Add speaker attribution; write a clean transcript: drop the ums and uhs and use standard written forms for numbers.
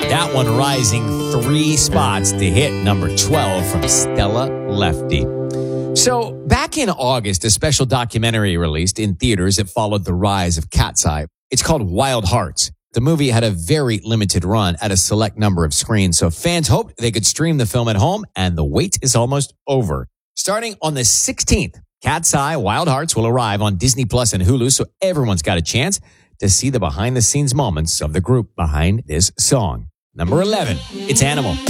Speaker 1: That one rising 3 spots to hit number 12 from Stella Lefty. So back in August, a special documentary released in theaters that followed the rise of Cat's Eye. It's called Wild Hearts. The movie had a very limited run at a select number of screens, so fans hoped they could stream the film at home, and the wait is almost over. Starting on the 16th, Cat's Eye Wild Hearts will arrive on Disney Plus and Hulu, so everyone's got a chance to see the behind-the-scenes moments of the group behind this song. Number 11, it's Animal.